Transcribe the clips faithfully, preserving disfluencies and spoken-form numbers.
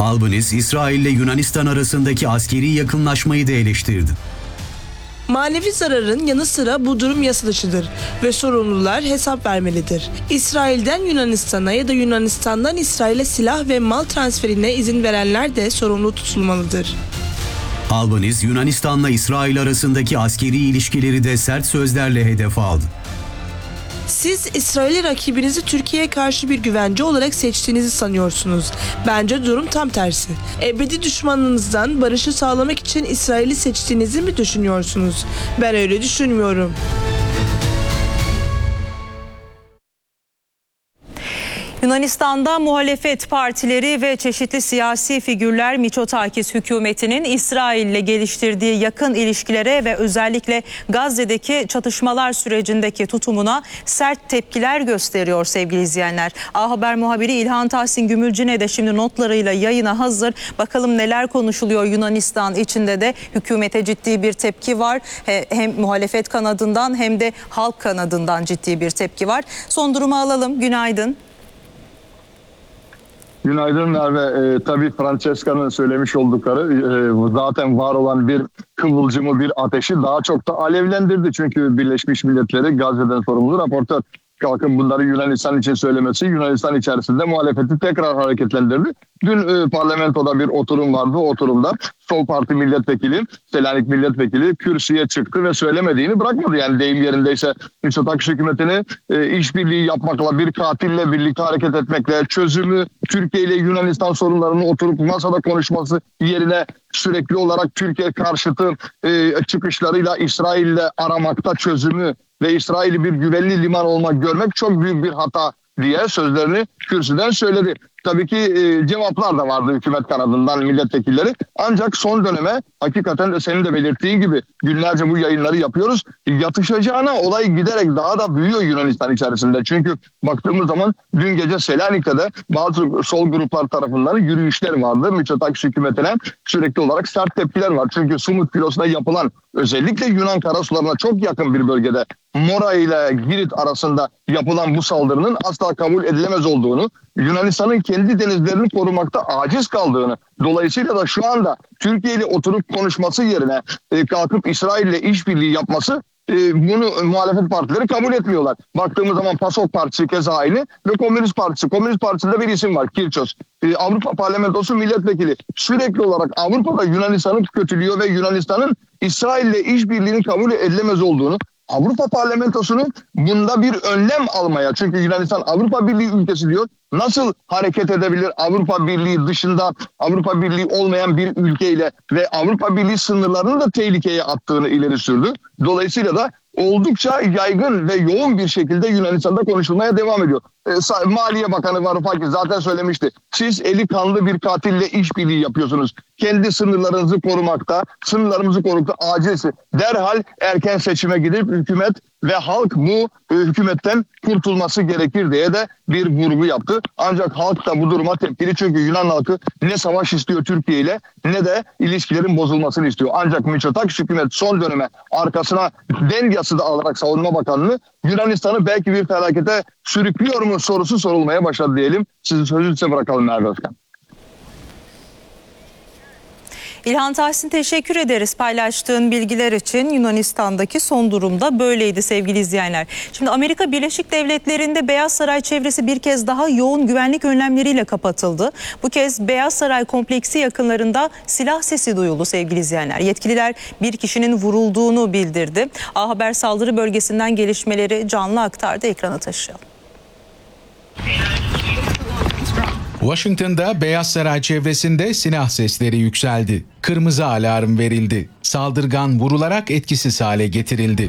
Albanese, İsrail ile Yunanistan arasındaki askeri yakınlaşmayı da eleştirdi. Manevi zararın yanı sıra bu durum yasa dışıdır ve sorumlular hesap vermelidir. İsrail'den Yunanistan'a ya da Yunanistan'dan İsrail'e silah ve mal transferine izin verenler de sorumlu tutulmalıdır. Albanese, Yunanistan'la İsrail arasındaki askeri ilişkileri de sert sözlerle hedef aldı. Siz İsrail'i rakibinizi Türkiye'ye karşı bir güvence olarak seçtiğinizi sanıyorsunuz. Bence durum tam tersi. Ebedi düşmanınızdan barışı sağlamak için İsrail'i seçtiğinizi mi düşünüyorsunuz? Ben öyle düşünmüyorum. Yunanistan'da muhalefet partileri ve çeşitli siyasi figürler Mitsotakis hükümetinin İsrail'le geliştirdiği yakın ilişkilere ve özellikle Gazze'deki çatışmalar sürecindeki tutumuna sert tepkiler gösteriyor sevgili izleyenler. A Haber muhabiri İlhan Tahsin Gümülcine de şimdi notlarıyla yayına hazır. Bakalım neler konuşuluyor Yunanistan içinde de hükümete ciddi bir tepki var. Hem muhalefet kanadından hem de halk kanadından ciddi bir tepki var. Son durumu alalım. Günaydın. Günaydın Merve. E, tabii Francesca'nın söylemiş oldukları e, zaten var olan bir kıvılcımı, bir ateşi daha çok da alevlendirdi. Çünkü Birleşmiş Milletler'i Gazze'den sorumlu raportör kalkın bunları Yunanistan için söylemesi Yunanistan içerisinde muhalefeti tekrar hareketlendirdi. Dün e, parlamentoda bir oturum vardı. O oturumda Sol Parti milletvekili, Selanik milletvekili kürsüye çıktı ve söylemediğini bırakmadı. Yani deyim yerindeyse Mitsotakis hükümetini e, işbirliği yapmakla, bir katille birlikte hareket etmekle, çözümü Türkiye ile Yunanistan sorunlarını oturup masada konuşması yerine sürekli olarak Türkiye karşıtı e, çıkışlarıyla İsrail'le aramakta çözümü ve İsrail'i bir güvenli liman olmak görmek çok büyük bir hata diye sözlerini kürsüden söyledi. Tabii ki e, cevaplar da vardı hükümet kanadından milletvekilleri. Ancak son döneme hakikaten de senin de belirttiğin gibi günlerce bu yayınları yapıyoruz. Yatışacağına olay giderek daha da büyüyor Yunanistan içerisinde. Çünkü baktığımız zaman dün gece Selanik'te de bazı sol gruplar tarafından yürüyüşler vardı. Mitsotakis hükümetine sürekli olarak sert tepkiler var. Çünkü Sumut filosuna yapılan özellikle Yunan karasularına çok yakın bir bölgede Mora ile Girit arasında yapılan bu saldırının asla kabul edilemez olduğunu, Yunanistan'ın kendi denizlerini korumakta aciz kaldığını, dolayısıyla da şu anda Türkiye ile oturup konuşması yerine e, kalkıp İsrail ile işbirliği yapması, e, bunu muhalefet partileri kabul etmiyorlar. Baktığımız zaman PASOK Partisi keza aynı ve Komünist Partisi. Komünist Partisi'nde bir isim var, Kirços. E, Avrupa Parlamentosu milletvekili sürekli olarak Avrupa'da Yunanistan'ı kötülüyor ve Yunanistan'ın İsrail ile işbirliğini kabul edilemez olduğunu, Avrupa Parlamentosu'nun bunda bir önlem almaya, çünkü Yunanistan Avrupa Birliği ülkesi diyor, nasıl hareket edebilir Avrupa Birliği dışında, Avrupa Birliği olmayan bir ülkeyle ve Avrupa Birliği sınırlarını da tehlikeye attığını ileri sürdü. Dolayısıyla da oldukça yaygın ve yoğun bir şekilde Yunanistan'da konuşulmaya devam ediyor. E, Maliye Bakanı Varoufakis zaten söylemişti. Siz eli kanlı bir katille işbirliği yapıyorsunuz. Kendi sınırlarınızı korumakta, sınırlarımızı korukta acilsi. Derhal erken seçime gidip hükümet ve halk bu e, hükümetten kurtulması gerekir diye de bir vurgu yaptı. Ancak halk da bu duruma tepkili, çünkü Yunan halkı ne savaş istiyor Türkiye ile ne de ilişkilerin bozulmasını istiyor. Ancak Mitsotakis hükümet son döneme arkasına Dengyas'ı da alarak Savunma Bakanlığı Yunanistan'ı belki bir felakete sürüklüyor mu sorusu sorulmaya başladı diyelim. Sizi sözü size bırakalım Merve Özkan. İlhan Tahsin, teşekkür ederiz paylaştığın bilgiler için. Yunanistan'daki son durumda böyleydi sevgili izleyenler. Şimdi Amerika Birleşik Devletleri'nde Beyaz Saray çevresi bir kez daha yoğun güvenlik önlemleriyle kapatıldı. Bu kez Beyaz Saray kompleksi yakınlarında silah sesi duyuldu sevgili izleyenler. Yetkililer bir kişinin vurulduğunu bildirdi. A Haber saldırı bölgesinden gelişmeleri canlı aktardı, ekrana taşıyalım. Washington'da Beyaz Saray çevresinde silah sesleri yükseldi. Kırmızı alarm verildi. Saldırgan vurularak etkisiz hale getirildi.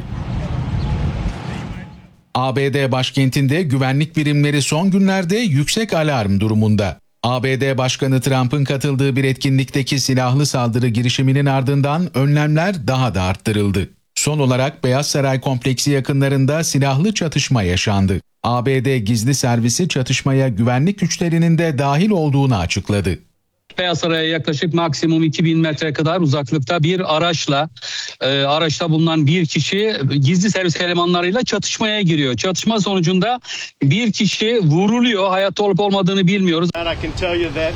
A B D başkentinde güvenlik birimleri son günlerde yüksek alarm durumunda. A B D Başkanı Trump'ın katıldığı bir etkinlikteki silahlı saldırı girişiminin ardından önlemler daha da arttırıldı. Son olarak Beyaz Saray kompleksi yakınlarında silahlı çatışma yaşandı. A B D gizli servisi çatışmaya güvenlik güçlerinin de dahil olduğunu açıkladı. Beyaz Saray'a yaklaşık maksimum iki bin metre kadar uzaklıkta bir araçla, e, araçta bulunan bir kişi gizli servis elemanlarıyla çatışmaya giriyor. Çatışma sonucunda bir kişi vuruluyor. Hayatta olup olmadığını bilmiyoruz.